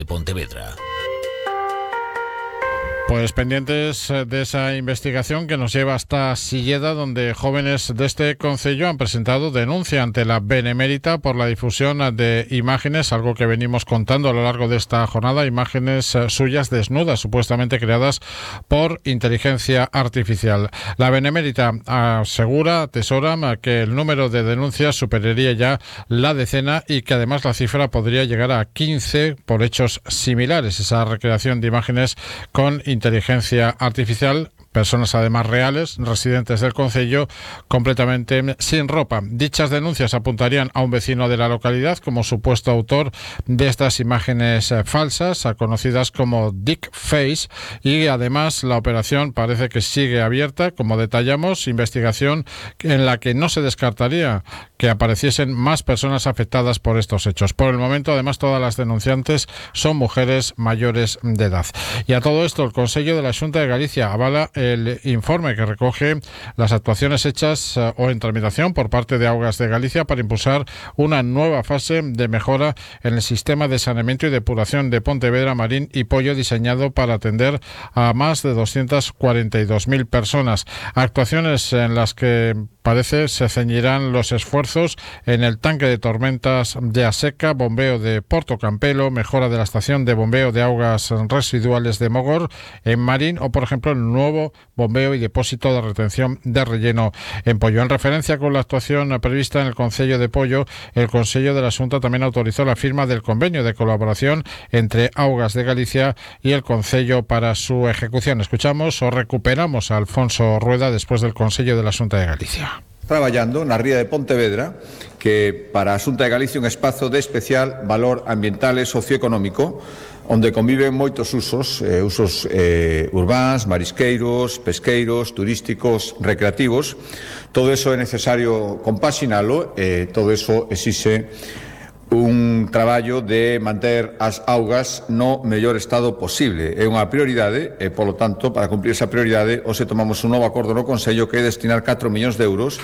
de Pontevedra. Pues pendientes de esa investigación que nos lleva hasta Silleda, donde jóvenes de este concello han presentado denuncia ante la Benemérita por la difusión de imágenes, algo que venimos contando a lo largo de esta jornada, imágenes suyas desnudas, supuestamente creadas por inteligencia artificial. La Benemérita atesora que el número de denuncias superaría ya la decena y que además la cifra podría llegar a 15 por hechos similares. Esa recreación de imágenes con inteligencia artificial, personas además reales, residentes del concello, completamente sin ropa. Dichas denuncias apuntarían a un vecino de la localidad como supuesto autor de estas imágenes falsas, conocidas como Dickface, y además la operación parece que sigue abierta, como detallamos, investigación en la que no se descartaría que apareciesen más personas afectadas por estos hechos. Por el momento, además, todas las denunciantes son mujeres mayores de edad. Y a todo esto, el Consello de la Xunta de Galicia avala el informe que recoge las actuaciones hechas o en tramitación por parte de Augas de Galicia para impulsar una nueva fase de mejora en el sistema de saneamiento y depuración de Pontevedra, Marín y Pollo, diseñado para atender a más de 242.000 personas. Actuaciones en las que parece se ceñirán los esfuerzos en el tanque de tormentas de Aseca, bombeo de Porto Campelo, mejora de la estación de bombeo de aguas residuales de Mogor en Marín o, por ejemplo, el nuevo bombeo y depósito de retención de relleno en Pollo. En referencia con la actuación prevista en el Concello de Pollo, el Consello de la Xunta también autorizó la firma del convenio de colaboración entre Augas de Galicia y el Concello para su ejecución. Escuchamos o recuperamos a Alfonso Rueda después del Consello de la Xunta de Galicia. Traballando na ría de Pontevedra, que para a Xunta de Galicia é un espazo de especial valor ambiental e socioeconómico, onde conviven moitos usos urbáns, marisqueiros, pesqueiros, turísticos, recreativos. Todo eso é necesario compaxinalo e todo eso exixe un traballo de manter as augas no mellor estado posible. É unha prioridade e, polo tanto, para cumprir esa prioridade, hoxe tomamos un novo acordo no Consello que é destinar 4 millóns de euros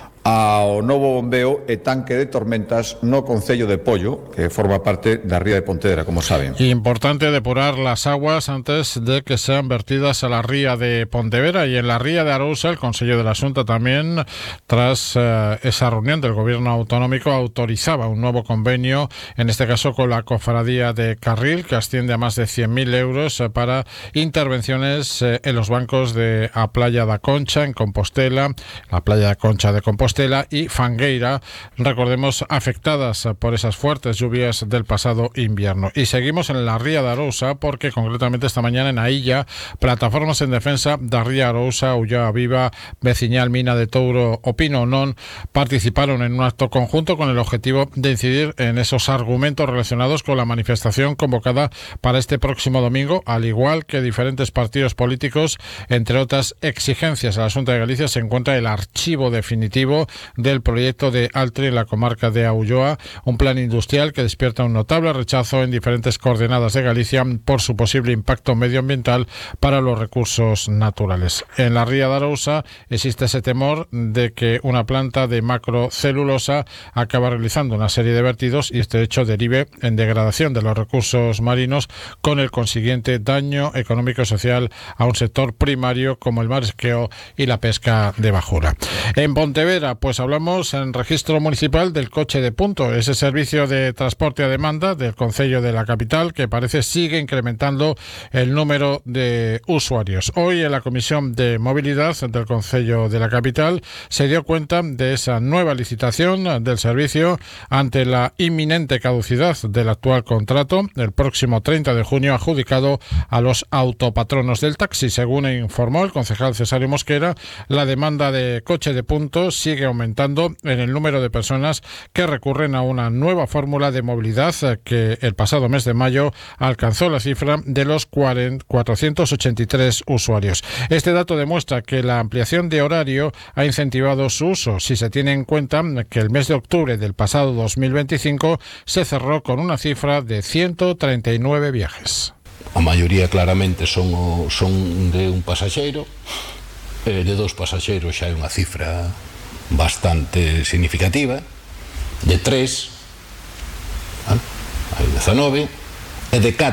ao novo bombeo e tanque de tormentas no Concello de Pollo, que forma parte da ría de Pontevedra, como saben. Importante depurar las aguas antes de que sean vertidas a la ría de Pontevedra. Y en la ría de Arousa, el Consello de la Xunta también, tras esa reunión del Gobierno autonómico, autorizaba un nuevo convenio, en este caso con la Cofradía de Carril, que asciende a más de 100.000 euros para intervenciones en los bancos de a Playa da Concha, en Compostela, la Playa da Concha de Compostela y Fangueira, recordemos, afectadas por esas fuertes lluvias del pasado invierno. Y seguimos en la ría de Arousa porque concretamente esta mañana en Ailla, plataformas en defensa da ría Arousa, Ulloa Viva, Veciñal, Mina de Touro o Pino Non participaron en un acto conjunto con el objetivo de incidir en esos argumentos relacionados con la manifestación convocada para este próximo domingo, al igual que diferentes partidos políticos. Entre otras exigencias a la Xunta de Galicia se encuentra el archivo definitivo del proyecto de Altri en la comarca de Ulloa, un plan industrial que despierta un notable rechazo en diferentes coordenadas de Galicia por su posible impacto medioambiental para los recursos naturales. En la ría de Arousa existe ese temor de que una planta de macrocelulosa acaba realizando una serie de vertidos y este hecho derive en degradación de los recursos marinos, con el consiguiente daño económico y social a un sector primario como el marisqueo y la pesca de bajura. En Pontevedra, pues hablamos en registro municipal del coche de punto, ese servicio de transporte a demanda del concello de la capital que parece sigue incrementando el número de usuarios. Hoy en la Comisión de Movilidad del concello de la capital se dio cuenta de esa nueva licitación del servicio ante la inminente caducidad del actual contrato, el próximo 30 de junio adjudicado a los autopatronos del taxi. Según informó el concejal Cesario Mosquera, la demanda de coche de punto sigue aumentando en el número de personas que recurren a una nueva fórmula de movilidad que el pasado mes de mayo alcanzó la cifra de los 483 usuarios. Este dato demuestra que la ampliación de horario ha incentivado su uso, si se tiene en cuenta que el mes de octubre del pasado 2025 se cerró con una cifra de 139 viajes. A maioría claramente son de un pasaxeiro, de dos pasaxeiros xa é unha cifra bastante significativa, de 3 hai 19, e de